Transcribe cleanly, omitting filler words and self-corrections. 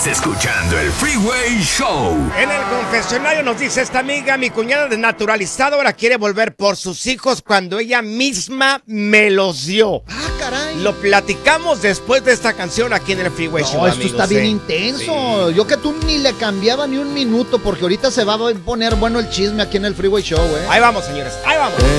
Escuchando el Freeway Show. En el confesionario nos dice esta amiga: mi cuñada desnaturalizada ahora quiere volver por sus hijos cuando ella misma me los dio. Ah, caray. Lo platicamos después de esta canción aquí en el Freeway Show, esto amigos, está bien intenso. Sí. Yo que tú ni le cambiaba ni un minuto, porque ahorita se va a poner bueno el chisme aquí en el Freeway Show, Ahí vamos, señores, ahí vamos.